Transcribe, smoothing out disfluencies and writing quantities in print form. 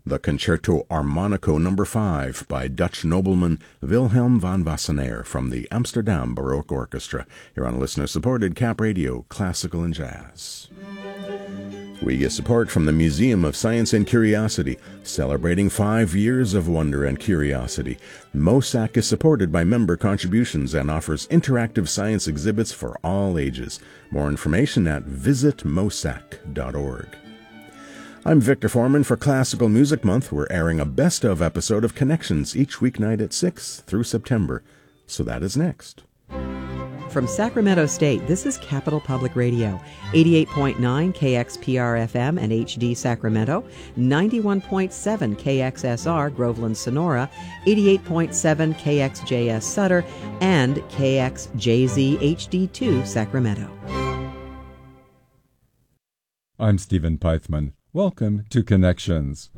the Concerto Armonico No. 5 by Dutch nobleman Wilhelm van Wassenaar from the Amsterdam Baroque Orchestra, here on listener-supported Cap Radio, Classical and Jazz. We get support from the Museum of Science and Curiosity, celebrating 5 years of wonder and curiosity. MOSAC is supported by member contributions and offers interactive science exhibits for all ages. More information at visitmosac.org. I'm Victor Foreman. For Classical Music Month, we're airing a best-of episode of Connections each weeknight at 6 through September. So that is next. From Sacramento State, this is Capital Public Radio, 88.9 KXPR-FM and HD Sacramento, 91.7 KXSR Groveland Sonora, 88.7 KXJS Sutter, and KXJZ HD2 Sacramento. I'm Stephen Pythman. Welcome to Connections.